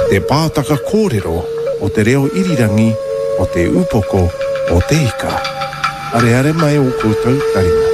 te pātaka kōrero o te reo irirangi o te upoko o te ika. Are mai o koutou karina.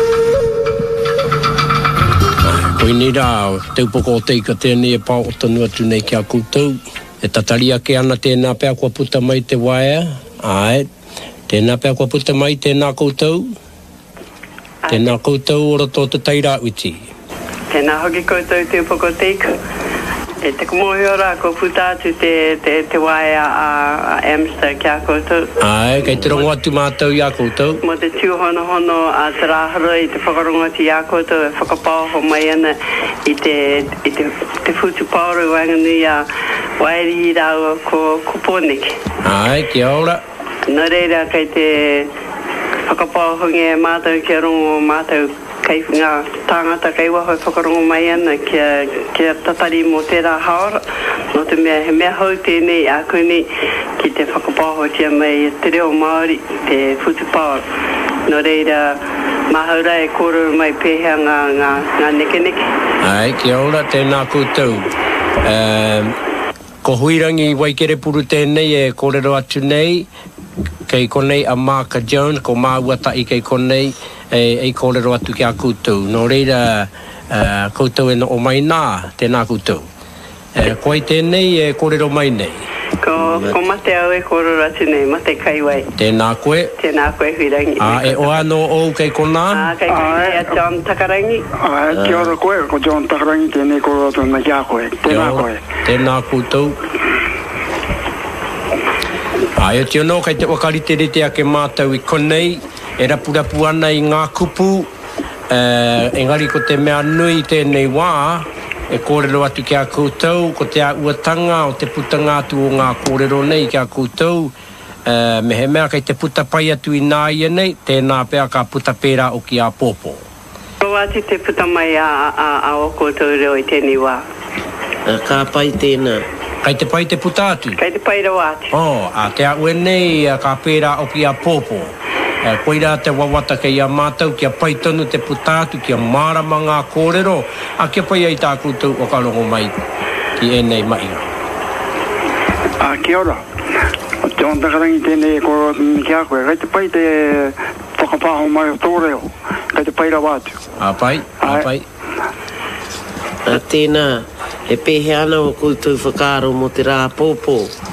Koe ni rā, te upoko o te ika tēnei e pā o tonu atu nei ki a koutou. E tatari ake ana tēnā pēr kua puta mai te waea. Ai, tēnā pēr kua puta mai tēnā koutou. Tēnā koutou ora tō te taira uti. Tēnā hoki koutou te upoko te ika. E te kumohi ora ko puta atu te waea a Amster ki a koutou. Ai, kei te rongo atu mātou i a koutou. Mo te tūhono a te rāhara i te whakarongo atu i a koutou e whakapāho mai ana i te futu pauru wanganui a waeri i rāua ko Pōneke. Ai, kia ora. Nō reira kei te whakapāhonge mātou ki a rongo mātou kei ngā tāngata kei waho whakarongo mai ana kia tatari mō tērā haora. No te mea he mea hau tēnei a koeni ki te whakapāho tia mai te reo Māori, te futu pāo. No reira, mahaura e kōrero mai pēhea ngā neke. Ai, kia ora, tēnā koutou. Ko huirangi Waikere Puru tēnei e kōrero atu nei, kei konei a Marka Jones, ko māua tai kei konei, e kōrero atu ki a koutou. Nō reira, koutou e no o mai nā, tēnā koutou. Koe tēnei e kōrero mai nei. Ko mate au e kōrero atu nei, mate kai wai. Tēnā koe. Tēnā koe huirangi. E o anō ou kei kona? Kei kone a John Takarangi. Kia ora koe, ko John Takarangi tēnei kōrero atu na kia koe. Tēnā koe. Tēnā koutou. Ai, o tiono, kei te wakari te rete ake mātou i konei, e rapurapu ana i ngā kupu, engari ko te mea nui tēnei wā, e kōrero atu ki a koutou, ko te a uatanga o te puta ngātu o ngā kōrero nei ki a koutou, me he mea kei te puta pai atu i nā ia nei, tēnā pēr ka puta pērā o ki a pōpō. Ko ati te puta mai a o koutou reo i tēnei wā. Ka pai tēnā. Kei te pai te puta atu? Kei te pai rau atu. A te a ue nei ka pērā o ki a pōpō. Koira te wawata kei a mātou, kia pai tonu te puta atu, kia mārama ngā kōrero, a kia pai ai tā koutou o ka rongo mai ki e nei maia. Kia ora. John Takarangi tēnei kōrero atu kia koe. Kei te pai te whakapāho mai o tō reo. Kei te pai rau atu. Pai. Tēnā, e pehe ana o koutou whakaro mo te rā pōpō,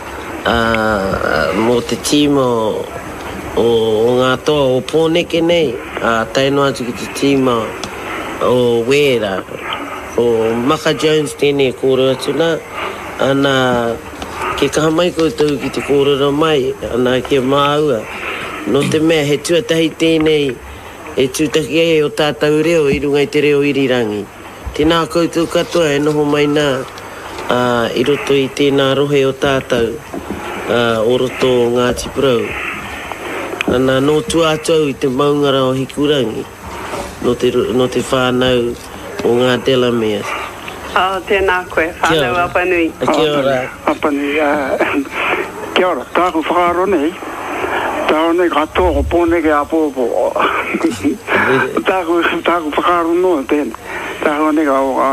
mo te tīma o ngā toa o Pōneke nei, taino atu ki te tīma o Wera, o Marka Jones tēnei kōrero atu nā, ana ke kaha mai koutou ki te kōrero mai, ana kia māua. No te mea, he tuatahi tēnei, e tūtaki e o tātou reo, i runga i te reo irirangi. Tēnā koutou katoa e noho mai nā, i roto i tēnā rohe o tātou, o roto o Ngāti Porou. Ana no tuatau i te maungara o Hikurangi, no te whānau o ngā Delamere. Tēnā koe, whānau Apanui. Kia ora. Apanui, kia ora, tāku whakaro nei. Tāku nei katoa o Pōneke a pōpō. Tāku whakaro no tēnei. Tāku nei